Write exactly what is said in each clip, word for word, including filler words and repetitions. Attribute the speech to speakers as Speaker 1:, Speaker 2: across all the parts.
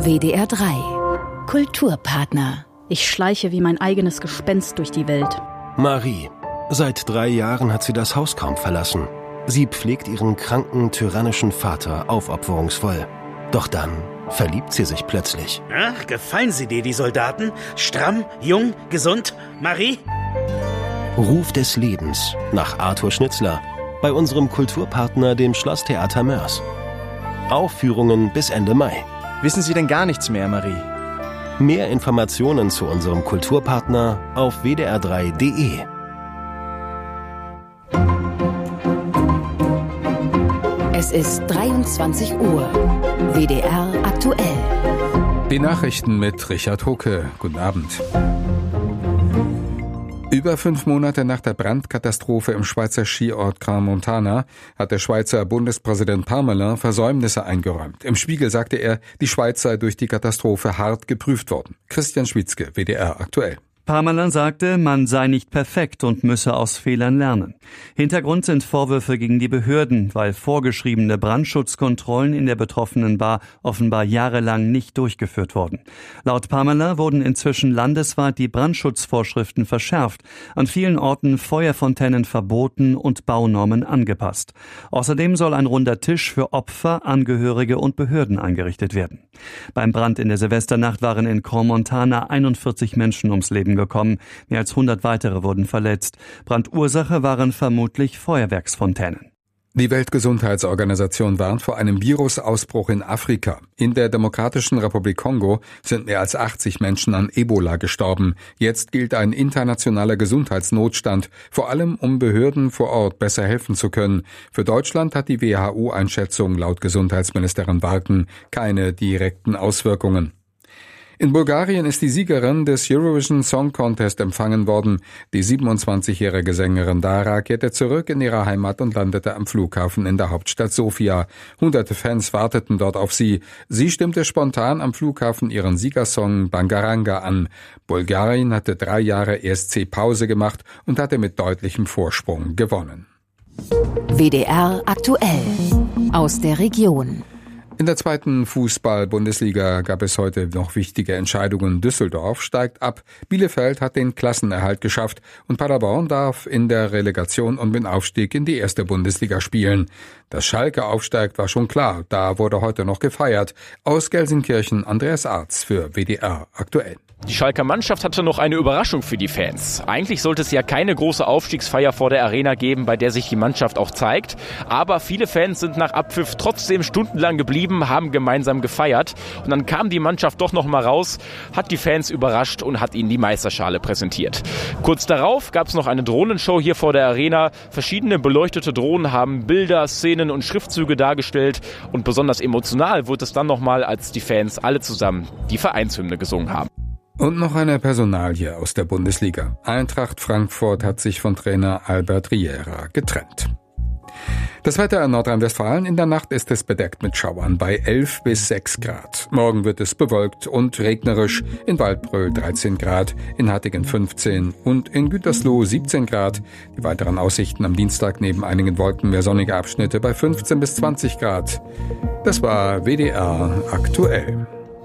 Speaker 1: W D R drei Kulturpartner.
Speaker 2: Ich schleiche wie mein eigenes Gespenst durch die Welt.
Speaker 3: Marie. Seit drei Jahren hat sie das Haus kaum verlassen. Sie pflegt ihren kranken, tyrannischen Vater aufopferungsvoll. Doch dann verliebt sie sich plötzlich.
Speaker 4: Ach, gefallen sie dir, die Soldaten? Stramm, jung, gesund? Marie?
Speaker 3: Ruf des Lebens nach Arthur Schnitzler bei unserem Kulturpartner, dem Schlosstheater Moers. Aufführungen bis Ende Mai.
Speaker 5: Wissen Sie denn gar nichts mehr, Marie?
Speaker 3: Mehr Informationen zu unserem Kulturpartner auf w d r drei punkt d e.
Speaker 1: Es ist dreiundzwanzig Uhr. W D R aktuell.
Speaker 6: Die Nachrichten mit Richard Hucke. Guten Abend. Über fünf Monate nach der Brandkatastrophe im Schweizer Skiort Crans-Montana hat der Schweizer Bundespräsident Parmelin Versäumnisse eingeräumt. Im Spiegel sagte er, die Schweiz sei durch die Katastrophe hart geprüft worden. Christian Schwitzke, W D R aktuell.
Speaker 7: Parmelin sagte, man sei nicht perfekt und müsse aus Fehlern lernen. Hintergrund sind Vorwürfe gegen die Behörden, weil vorgeschriebene Brandschutzkontrollen in der betroffenen Bar offenbar jahrelang nicht durchgeführt wurden. Laut Parmelin wurden inzwischen landesweit die Brandschutzvorschriften verschärft, an vielen Orten Feuerfontänen verboten und Baunormen angepasst. Außerdem soll ein runder Tisch für Opfer, Angehörige und Behörden eingerichtet werden. Beim Brand in der Silvesternacht waren in Crans-Montana einundvierzig Menschen ums Leben gekommen. Mehr als hundert weitere wurden verletzt. Brandursache waren vermutlich Feuerwerksfontänen.
Speaker 6: Die Weltgesundheitsorganisation warnt vor einem Virusausbruch in Afrika. In der Demokratischen Republik Kongo sind mehr als achtzig Menschen an Ebola gestorben. Jetzt gilt ein internationaler Gesundheitsnotstand, vor allem um Behörden vor Ort besser helfen zu können. Für Deutschland hat die W H O-Einschätzung laut Gesundheitsministerin Walken keine direkten Auswirkungen. In Bulgarien ist die Siegerin des Eurovision Song Contest empfangen worden. Die siebenundzwanzigjährige Sängerin Dara kehrte zurück in ihre Heimat und landete am Flughafen in der Hauptstadt Sofia. Hunderte Fans warteten dort auf sie. Sie stimmte spontan am Flughafen ihren Siegersong Bangaranga an. Bulgarien hatte drei Jahre E S C-Pause gemacht und hatte mit deutlichem Vorsprung gewonnen.
Speaker 1: W D R aktuell. Aus der Region.
Speaker 6: In der zweiten Fußball-Bundesliga gab es heute noch wichtige Entscheidungen. Düsseldorf steigt ab, Bielefeld hat den Klassenerhalt geschafft und Paderborn darf in der Relegation um den Aufstieg in die erste Bundesliga spielen. Dass Schalke aufsteigt, war schon klar, da wurde heute noch gefeiert. Aus Gelsenkirchen Andreas Arz für W D R aktuell.
Speaker 8: Die Schalker Mannschaft hatte noch eine Überraschung für die Fans. Eigentlich sollte es ja keine große Aufstiegsfeier vor der Arena geben, bei der sich die Mannschaft auch zeigt. Aber viele Fans sind nach Abpfiff trotzdem stundenlang geblieben, haben gemeinsam gefeiert. Und dann kam die Mannschaft doch noch mal raus, hat die Fans überrascht und hat ihnen die Meisterschale präsentiert. Kurz darauf gab es noch eine Drohnenshow hier vor der Arena. Verschiedene beleuchtete Drohnen haben Bilder, Szenen und Schriftzüge dargestellt. Und besonders emotional wurde es dann noch mal, als die Fans alle zusammen die Vereinshymne gesungen haben.
Speaker 6: Und noch eine Personalie aus der Bundesliga. Eintracht Frankfurt hat sich von Trainer Albert Riera getrennt. Das Wetter in Nordrhein-Westfalen: in der Nacht ist es bedeckt mit Schauern bei elf bis sechs Grad. Morgen wird es bewölkt und regnerisch. In Waldbröl dreizehn Grad, in Hattingen fünfzehn und in Gütersloh siebzehn Grad. Die weiteren Aussichten am Dienstag: neben einigen Wolken mehr sonnige Abschnitte bei fünfzehn bis zwanzig Grad. Das war W D R aktuell.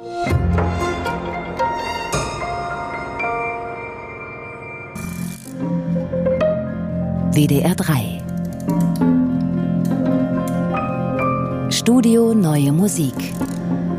Speaker 1: W D R drei Studio Neue Musik.